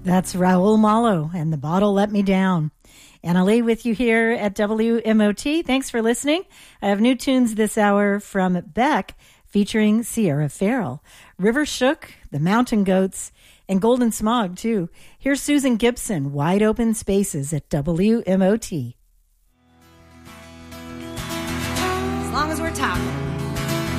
That's Raul Malo and The Bottle Let Me Down. Anna Lee with you here at WMOT. Thanks for listening. I have new tunes this hour from Beck featuring Sierra Farrell, River Shook, The Mountain Goats, and Golden Smog, too. Here's Susan Gibson, Wide Open Spaces at WMOT. As long as we're talking.